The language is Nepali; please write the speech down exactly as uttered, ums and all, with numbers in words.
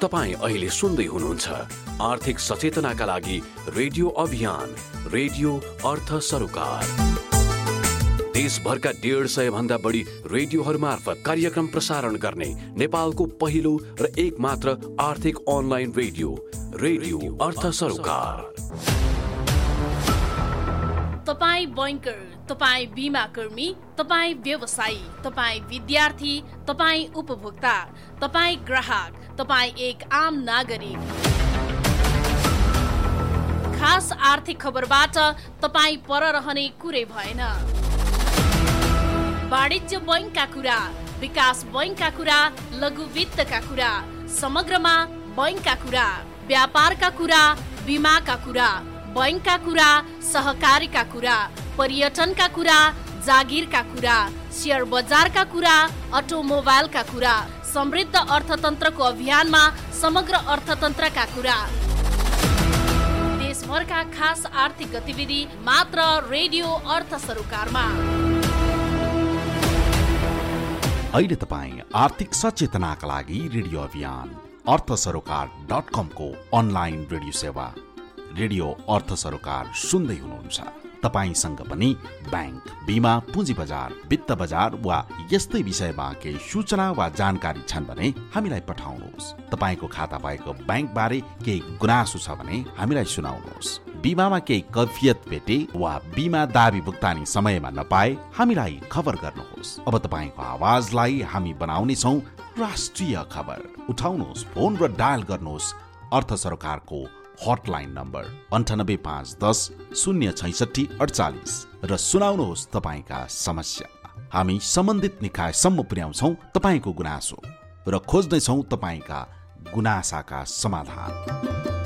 तपाईँ अहिले सुन्दै हुनुहुन्छ आर्थिक सचेतनाका लागि रेडियो अभियान, रेडियो अर्थ सरोकार। देशभरका डेढ सय भन्दा बढी रेडियोहरू मार्फत कार्यक्रम प्रसारण गर्ने नेपालको पहिलो र एक मात्र आर्थिक अनलाइन रेडियो, रेडियो अर्थ सरोकार। तपाईँ बैंकर, तपाईँ बीमा कर्मी, तपाईँ व्यवसायी, तपाईँ विद्यार्थी, तपाईँ उपभोक्ता, तपाईँ ग्राहक, तपाईँ एक आम नागरिक। खास आर्थिक खबरबाट तपाईँ पर रहने कुरै भएन। वाणिज्य बैंकका कुरा, विकास बैंकका कुरा, लघु वित्तका कुरा, समग्रमा बैंकका कुरा, व्यापारका कुरा, बीमाका कुरा, बैंकका कुरा, सहकारीका कुरा, पर्यटनका कुरा, जागिरका कुरा, शेयर बजारका कुरा, अटोमोबाइलका कुरा, समृद्ध अर्थतन्त्रको अभियानमा समग्र अर्थतन्त्रका कुरा। देशभरका खास आर्थिक गतिविधि मात्र रेडियो अर्थ सरोकारमा। अहिले तपाईँ आर्थिक सचेतनाका लागि रेडियो अभियान अर्थ सरोकार डट कम को अनलाइन रेडियो सेवा रेडियो अर्थ सरोकार सुन्दै हुनुहुन्छ। तपाईसँग पनि बैंक, बीमा, पुँजी बजार, वित्त बजार वा यस्तै विषयमा केही सूचना वा जानकारी छन् भने हामीलाई पठाउनुहोस्। तपाईको खाता भएको बैंक बारे केही गुनासो छ भने हामीलाई सुनाउनुहोस्। बीमामा केही कैफियत भेटे वा बीमा दाबी भुक्तानी समयमा नपाए हामीलाई खबर गर्नुहोस्। अब तपाईको आवाजलाई हामी बनाउने छौं राष्ट्रिय खबर। उठाउनुहोस् फोन र डायल गर्नुहोस् अर्थ सरकारको हटलाइन नम्बर अन्ठानब्बे पाँच दस शून्य छैसठी अडचालिस र सुनाउनुहोस् तपाईँका समस्या। हामी सम्बन्धित निकायसम्म पुर्याउँछौँ तपाईँको गुनासो र खोज्नेछौँ तपाईँका गुनासाका समाधान।